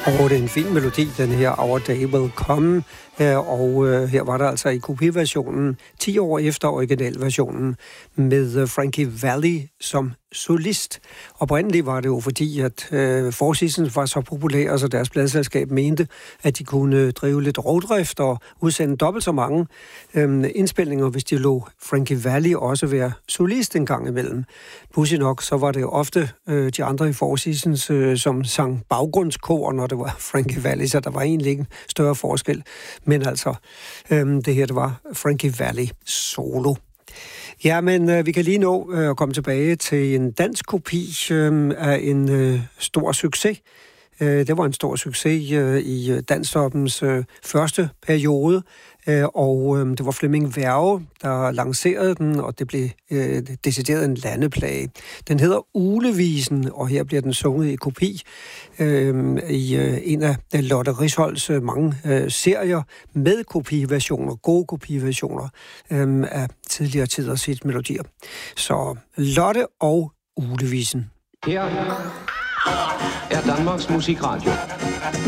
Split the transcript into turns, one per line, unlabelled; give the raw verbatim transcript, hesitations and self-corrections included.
Og det er en fin melodi, den her Our Day Will Come, og her var der altså i kopiversionen ti år efter originalversionen med Frankie Valli som solist. Oprindeligt var det jo fordi, at øh, Four Seasons var så populær, så deres pladselskab mente, at de kunne drive lidt rovdrift og udsende dobbelt så mange øh, indspilninger, hvis de lå Frankie Valli også være solist en gang imellem. Pudsigt nok, så var det ofte øh, de andre i Four Seasons, øh, som sang baggrundskor, når det var Frankie Valli, så der var egentlig ikke en større forskel. Men altså, øh, det her, det var Frankie Valli solo. Ja, men øh, vi kan lige nå øh, at komme tilbage til en dansk kopi øh, af en øh, stor succes. Øh, det var en stor succes øh, i dansstoppens øh, første periode, øh, og øh, det var Flemming Werge, der lancerede den, og det blev øh, decideret en landeplage. Den hedder Uglevisen, og her bliver den sunget i kopi øh, i øh, en af Lotte Risholds øh, mange øh, serier med kopiversioner, gode kopiversioner øh, af tidligere tiders hitmelodier. Så Lotte og Uglevisen.
Her er Danmarks Musikradio.